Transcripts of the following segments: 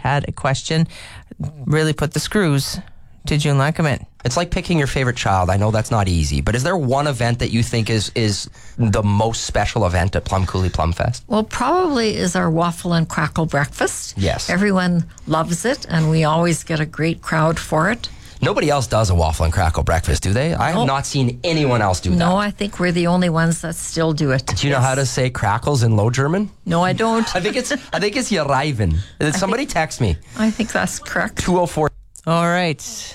had a question, really put the screws to June Lackaman. It's like picking your favorite child. I know that's not easy, but is there one event that you think is the most special event at Plum Coulee Plum Fest? Well, probably is our waffle and crackle breakfast. Yes. Everyone loves it, and we always get a great crowd for it. Nobody else does a waffle and crackle breakfast, do they? I have not seen anyone else do that. No, I think we're the only ones that still do it. Do you know how to say crackles in Low German? No, I don't. I think it's Jariven. Somebody text me. I think that's correct. 204. All right.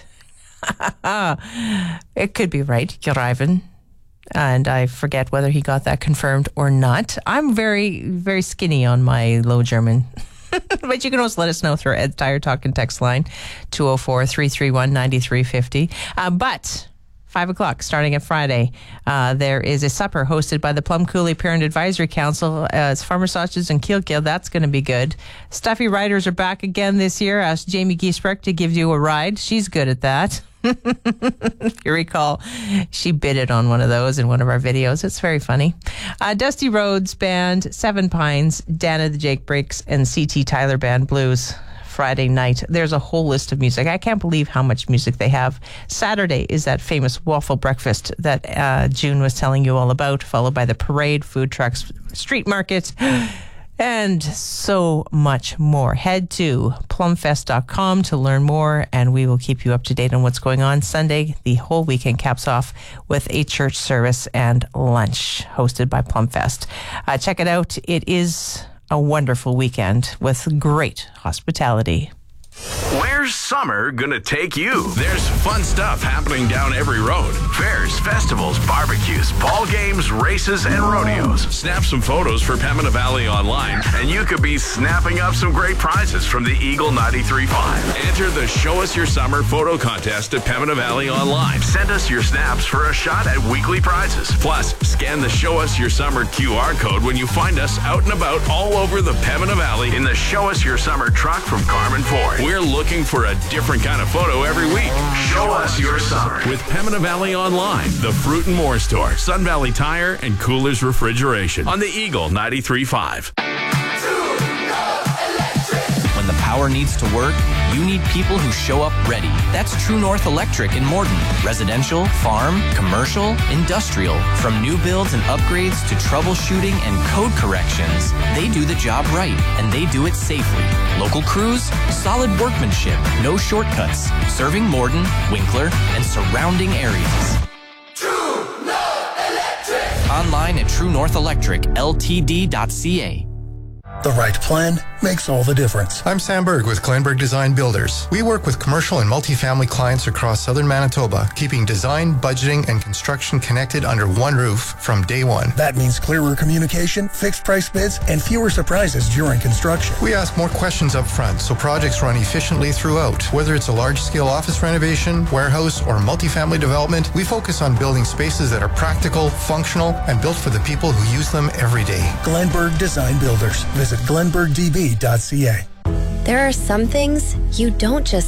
It could be right, Jariven. And I forget whether he got that confirmed or not. I'm very, very skinny on my Low German. But you can also let us know through Ed's Tire Talk and text line, 204-331-9350. But 5 o'clock, starting at Friday, there is a supper hosted by the Plum Coulee Parent Advisory Council. It's farmer sausages and kilkeel. That's going to be good. Stuffy Riders are back again this year. Asked Jamie Giesbrecht to give you a ride. She's good at that. If you recall, she bidded on one of those in one of our videos. It's very funny. Dusty Rhodes Band, Seven Pines, Dana the Jake Breaks, and CT Tyler Band Blues. Friday night. There's a whole list of music. I can't believe how much music they have. Saturday is that famous waffle breakfast that June was telling you all about, followed by the parade, food trucks, street market, and so much more. Head to plumfest.com to learn more, and we will keep you up to date on what's going on. Sunday, the whole weekend caps off with a church service and lunch hosted by Plumfest. Check it out. It is a wonderful weekend with great hospitality. Where's summer gonna take you? There's fun stuff happening down every road. Fairs, festivals, barbecues, ball games, races, and rodeos. Snap some photos for Pembina Valley Online, and you could be snapping up some great prizes from the Eagle 93.5. Enter the Show Us Your Summer photo contest at Pembina Valley Online. Send us your snaps for a shot at weekly prizes. Plus, scan the Show Us Your Summer QR code when you find us out and about all over the Pembina Valley in the Show Us Your Summer truck from Carmen Ford. We're looking for a different kind of photo every week. Show us your summer with Pembina Valley Online, the Fruit and More Store, Sun Valley Tire, and Coolers Refrigeration on the Eagle 93.5. When the power needs to work, you need people who show up ready. That's True North Electric in Morden. Residential, farm, commercial, industrial. From new builds and upgrades to troubleshooting and code corrections, they do the job right, and they do it safely. Local crews, solid workmanship, no shortcuts. Serving Morden, Winkler, and surrounding areas. True North Electric. Online at truenorthelectricltd.ca. The right plan makes all the difference. I'm Sam Berg with Glenberg Design Builders. We work with commercial and multifamily clients across southern Manitoba, keeping design, budgeting, and construction connected under one roof from day one. That means clearer communication, fixed price bids, and fewer surprises during construction. We ask more questions up front so projects run efficiently throughout. Whether it's a large-scale office renovation, warehouse, or multifamily development, we focus on building spaces that are practical, functional, and built for the people who use them every day. Glenberg Design Builders. Visit glenbergdb.ca. There are some things you don't just